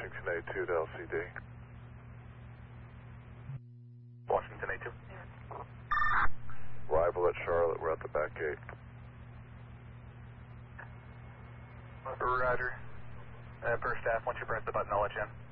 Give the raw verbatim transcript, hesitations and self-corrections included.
Washington A two to L C D. Washington A two. Arrival at Charlotte, we're at the back gate. Roger. Uh, per staff, once you press the button, I'll let you in.